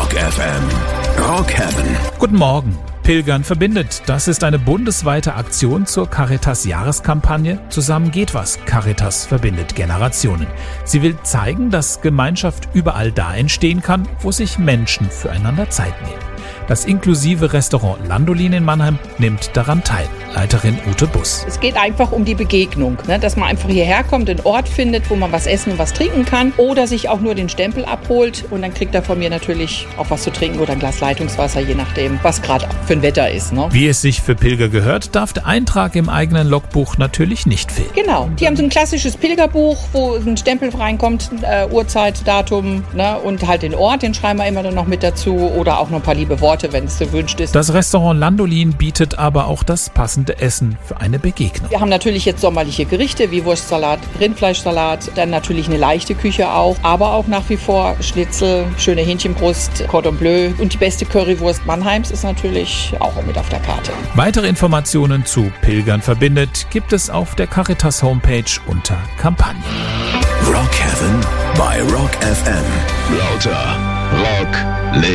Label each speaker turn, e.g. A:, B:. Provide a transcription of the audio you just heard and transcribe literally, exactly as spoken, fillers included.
A: Rock F M. Rock Heaven.
B: Guten Morgen. Pilgern verbindet. Das ist eine bundesweite Aktion zur Caritas-Jahreskampagne Zusammen geht was. Caritas verbindet Generationen. Sie will zeigen, dass Gemeinschaft überall da entstehen kann, wo sich Menschen füreinander Zeit nehmen. Das inklusive Restaurant Landolin in Mannheim nimmt daran teil. Leiterin Ute Buss.
C: Es geht einfach um die Begegnung, ne? Dass man einfach hierher kommt, einen Ort findet, wo man was essen und was trinken kann oder sich auch nur den Stempel abholt und dann kriegt er von mir natürlich auch was zu trinken oder ein Glas Leitungswasser, je nachdem, was gerade für ein Wetter ist. Ne?
B: Wie es sich für Pilger gehört, darf der Eintrag im eigenen Logbuch natürlich nicht fehlen.
C: Genau, die haben so ein klassisches Pilgerbuch, wo ein Stempel reinkommt, äh, Uhrzeit, Datum, ne? Und halt den Ort, den schreiben wir immer dann noch mit dazu oder auch noch ein paar liebe Worte, wenn es gewünscht ist.
B: Das Restaurant Landolin bietet aber auch das passende Essen für eine Begegnung.
C: Wir haben natürlich jetzt sommerliche Gerichte wie Wurstsalat, Rindfleischsalat, dann natürlich eine leichte Küche auch, aber auch nach wie vor Schnitzel, schöne Hähnchenbrust, Cordon Bleu und die beste Currywurst Mannheims ist natürlich auch mit auf der Karte.
B: Weitere Informationen zu Pilgern verbindet gibt es auf der Caritas Homepage unter Kampagne.
A: Rock Heaven bei Rock F M. Lauter Rock Leben.